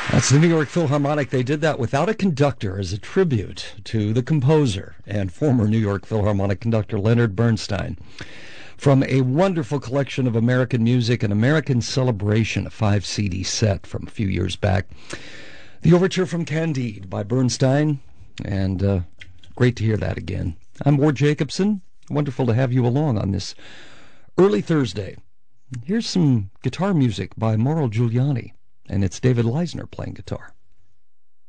That's the New York Philharmonic. They did that without a conductor as a tribute to the composer and former New York Philharmonic conductor Leonard Bernstein. From a wonderful collection of American music, an American Celebration, a 5-CD set from a few years back. The Overture from Candide by Bernstein, and great to hear that again. I'm Ward Jacobson. Wonderful to have you along on this early Thursday. Here's some guitar music by Mauro Giuliani, and it's David Leisner playing guitar.